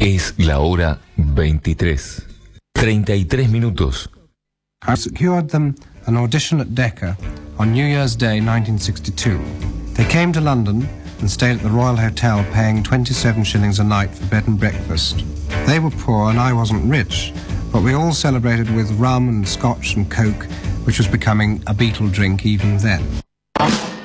Es la hora 23. 33 minutos. I secured them an audition at Decca on New Year's Day 1962. They came to London and stayed at the Royal Hotel, paying 27 shillings a night for bed and breakfast. They were poor and I wasn't rich, but we all celebrated with rum and scotch and coke, which was becoming a Beatle drink even then.